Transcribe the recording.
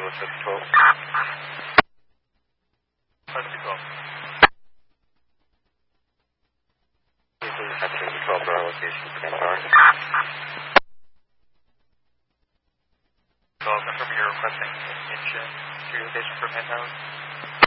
with 12. 512. Please capture the 12 to our location, stand by. 12, confirm you're requesting extension to your location from Penthouse.